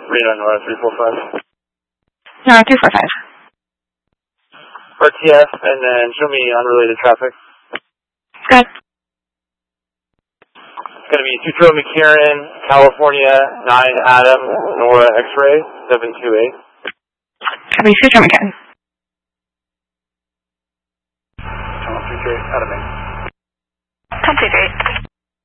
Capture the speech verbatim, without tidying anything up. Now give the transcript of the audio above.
Reno North, three four five. No, three four five. R T F, and then show me unrelated traffic. Good. It's going to be two Tro McCarran, California, nine Adam, Nora X-ray, seven two eight. Copy, two Tro McCarran.